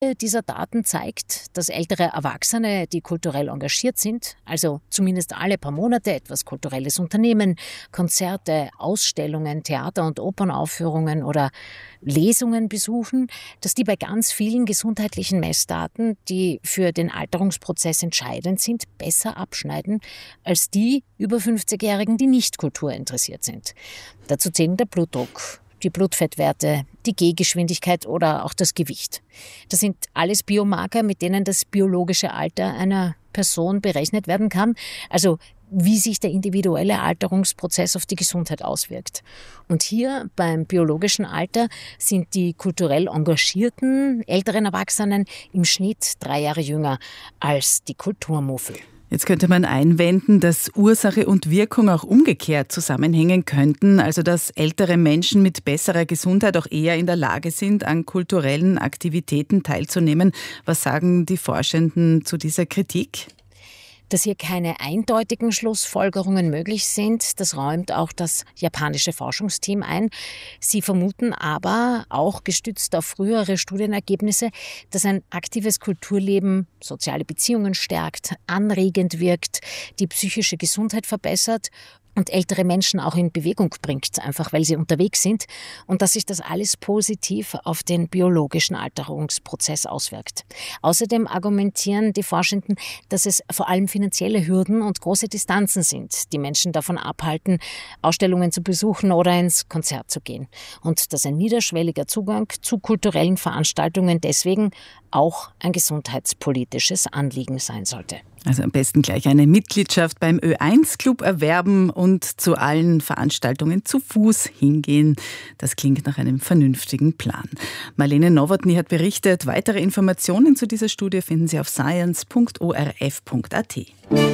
dieser Daten zeigt, dass ältere Erwachsene, die kulturell engagiert sind, also zumindest alle paar Monate etwas Kulturelles unternehmen, Konzerte, Ausstellungen, Theater- und Opernaufführungen oder Lesungen besuchen, dass die bei ganz vielen gesundheitlichen Messdaten, die für den Alterungsprozess entscheidend sind, besser abschneiden als die über 50-Jährigen, die nicht kulturinteressiert sind. Dazu zählen der Blutdruck, die Blutfettwerte, die Gehgeschwindigkeit oder auch das Gewicht. Das sind alles Biomarker, mit denen das biologische Alter einer Person berechnet werden kann, also wie sich der individuelle Alterungsprozess auf die Gesundheit auswirkt. Und hier beim biologischen Alter sind die kulturell engagierten älteren Erwachsenen im Schnitt 3 Jahre jünger als die Kulturmuffel. Jetzt könnte man einwenden, dass Ursache und Wirkung auch umgekehrt zusammenhängen könnten, also dass ältere Menschen mit besserer Gesundheit auch eher in der Lage sind, an kulturellen Aktivitäten teilzunehmen. Was sagen die Forschenden zu dieser Kritik? Dass hier keine eindeutigen Schlussfolgerungen möglich sind, das räumt auch das japanische Forschungsteam ein. Sie vermuten aber, auch gestützt auf frühere Studienergebnisse, dass ein aktives Kulturleben soziale Beziehungen stärkt, anregend wirkt, die psychische Gesundheit verbessert und ältere Menschen auch in Bewegung bringt, einfach weil sie unterwegs sind, und dass sich das alles positiv auf den biologischen Alterungsprozess auswirkt. Außerdem argumentieren die Forschenden, dass es vor allem finanzielle Hürden und große Distanzen sind, die Menschen davon abhalten, Ausstellungen zu besuchen oder ins Konzert zu gehen. Und dass ein niederschwelliger Zugang zu kulturellen Veranstaltungen deswegen auch ein gesundheitspolitisches Anliegen sein sollte. Also am besten gleich eine Mitgliedschaft beim Ö1-Club erwerben und zu allen Veranstaltungen zu Fuß hingehen. Das klingt nach einem vernünftigen Plan. Marlene Nowotny hat berichtet. Weitere Informationen zu dieser Studie finden Sie auf science.orf.at.